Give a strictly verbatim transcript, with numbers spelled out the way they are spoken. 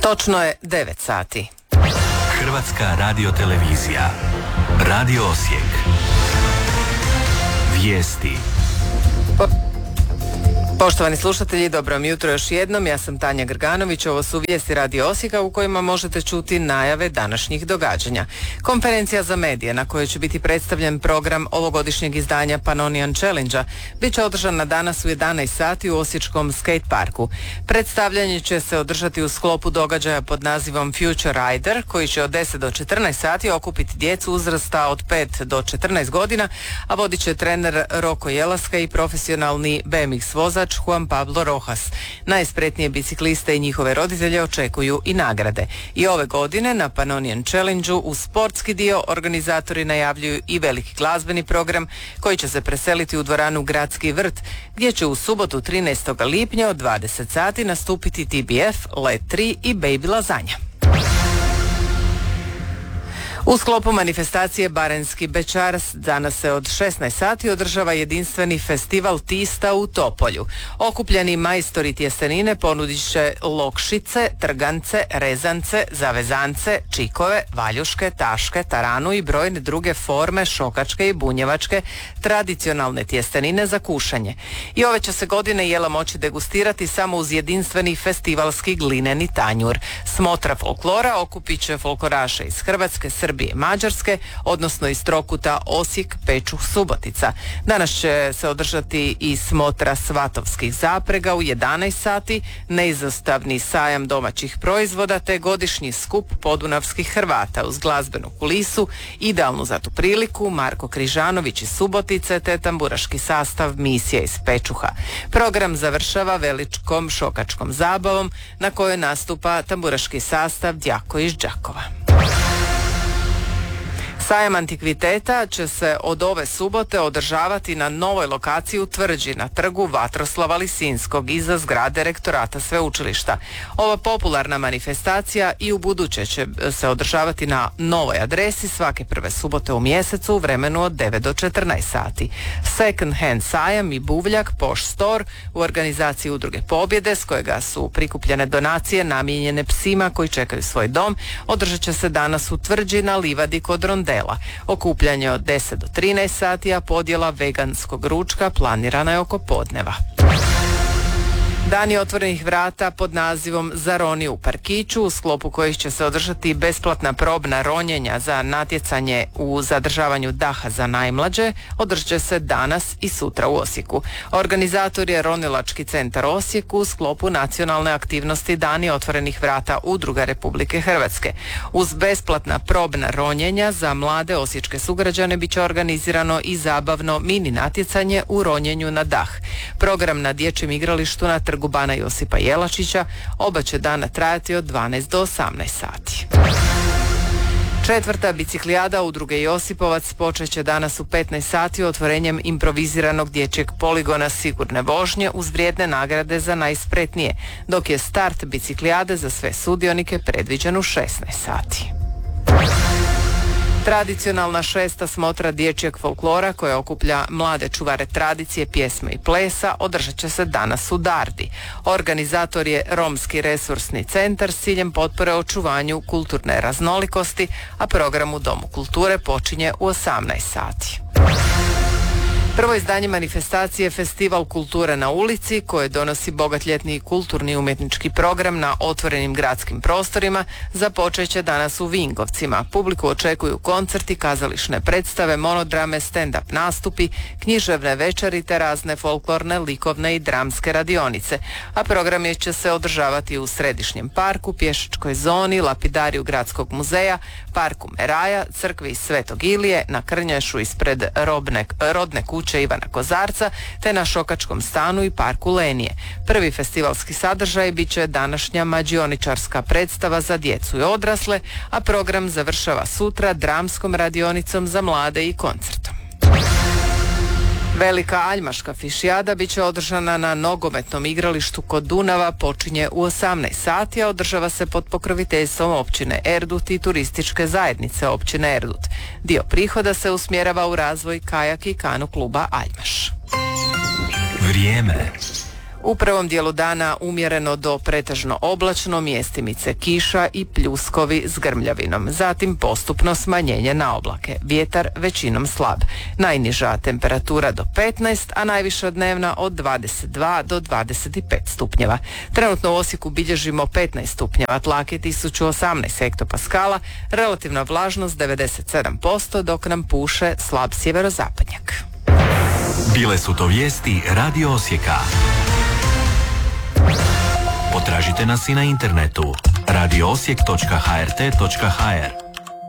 Točno je devet sati. Hrvatska radiotelevizija. Radio Osijek. Vijesti. Po... Poštovani slušatelji, dobro vam jutro još jednom. Ja sam Tanja Grganović. Ovo su vijesti Radio Osijeka u kojima možete čuti najave današnjih događanja. Konferencija za medije na kojoj će biti predstavljen program ovogodišnjeg izdanja Pannonian Challenge-a bit će održana danas u jedanaest sati u Osječkom skate parku. Predstavljanje će se održati u sklopu događaja pod nazivom Future Rider, koji će od deset do četrnaest sati okupiti djecu uzrasta od pet do četrnaest godina, a vodit će trener Roko Jelaska i profesionalni B M X vozač Juan Pablo Rojas. Najspretnije bicikliste i njihove roditelje očekuju i nagrade. I ove godine na Pannonian Challenge-u u sportski dio organizatori najavljuju i veliki glazbeni program koji će se preseliti u dvoranu Gradski vrt, gdje će u subotu trinaestog lipnja od dvadeset sati nastupiti T B F, Let tri i Baby Lazanja. U sklopu manifestacije Baranjski bećaras danas se od šesnaest sati održava jedinstveni festival tista u Topolju. Okupljeni majstori tjestenine ponudit će lokšice, trgance, rezance, zavezance, čikove, valjuške, taške, taranu i brojne druge forme šokačke i bunjevačke tradicionalne tjestenine za kušanje. I ove će se godine jela moći degustirati samo uz jedinstveni festivalski glineni tanjur. Smotra folklora okupit će folkloraše iz Hrvatske, Srbije, Mađarske, odnosno iz trokuta Osijek, Pečuh, Subotica. Danas će se održati i smotra svatovskih zaprega u jedanaest sati, neizostavni sajam domaćih proizvoda te godišnji skup podunavskih Hrvata uz glazbenu kulisu, idealnu za tu priliku, Marko Križanović iz Subotice te tamburaški sastav Misija iz Pečuha. Program završava veličkom šokačkom zabavom na kojoj nastupa tamburaški sastav Djako iz Đakova. Sajam antikviteta će se od ove subote održavati na novoj lokaciji u Tvrđi, na trgu Vatroslava Lisinskog, iza zgrade rektorata sveučilišta. Ova popularna manifestacija i u buduće će se održavati na novoj adresi svake prve subote u mjesecu u vremenu od devet do četrnaest sati. Second hand sajam i buvljak Poš Store u organizaciji Udruge Pobjede, s kojega su prikupljene donacije namijenjene psima koji čekaju svoj dom, održat će se danas u Tvrđi na livadi kod Ronde. Okupljanje od deset do trinaest sati, a podjela veganskog ručka planirana je oko podneva. Dani otvorenih vrata pod nazivom Zaroni u parkiću, u sklopu kojih će se održati besplatna probna ronjenja za natjecanje u zadržavanju daha za najmlađe, održat će se danas i sutra u Osijeku. Organizator je Ronilački centar Osijek u sklopu nacionalne aktivnosti Dani otvorenih vrata Udruga Republike Hrvatske. Uz besplatna probna ronjenja za mlade osječke sugrađane bit će organizirano i zabavno mini natjecanje u ronjenju na dah. Program na dječjem igralištu na trgu Bana Josipa Jelačića oba će dana trajati od dvanaest do osamnaest sati. Četvrta biciklijada Udruge Josipovac počet će danas u petnaest sati otvorenjem improviziranog dječjeg poligona sigurne vožnje uz vrijedne nagrade za najspretnije, dok je start biciklijade za sve sudionike predviđen u šesnaest sati. Tradicionalna šesta smotra dječjeg folklora koja okuplja mlade čuvare tradicije, pjesme i plesa održat će se danas u Dardi. Organizator je Romski resursni centar s ciljem potpore očuvanju kulturne raznolikosti, a program u Domu kulture počinje u osamnaest sati. Prvo izdanje manifestacije Festival kulture na ulici, koje donosi bogat ljetni kulturni i umjetnički program na otvorenim gradskim prostorima, započet će danas u Vingovcima. Publiku očekuju koncerti, kazališne predstave, monodrame, stand-up nastupi, književne večeri te razne folklorne, likovne i dramske radionice. A program će se održavati u Središnjem parku, pješačkoj zoni, lapidariju Gradskog muzeja, parku Meraja, crkvi Svetog Ilije, na Krnjašu ispred robne, rodne kuće Ivana Kozarca, te na Šokačkom stanu i parku Lenije. Prvi festivalski sadržaj bit će današnja mađioničarska predstava za djecu i odrasle, a program završava sutra dramskom radionicom za mlade i koncertom. Velika Aljmaška fišijada bit će održana na nogometnom igralištu kod Dunava, počinje u osamnaest sati, a održava se pod pokroviteljstvom općine Erdut i turističke zajednice općine Erdut. Dio prihoda se usmjerava u razvoj kajak i kanu kluba Aljmaš. Vrijeme. U prvom dijelu dana umjereno do pretežno oblačno, mjestimice kiša i pljuskovi s grmljavinom. Zatim postupno smanjenje na oblake. Vjetar većinom slab. Najniža temperatura do petnaest, a najviša dnevna od dvadeset dva do dvadeset pet stupnjeva. Trenutno u Osijeku bilježimo petnaest stupnjeva, tlak je tisuću osamnaest hektopaskala, relativna vlažnost devedeset sedam posto, dok nam puše slab sjeverozapadnjak. Bile su to vijesti Radio Osijeka. Potražite nas i na internetu radio osijek točka h r t točka h r.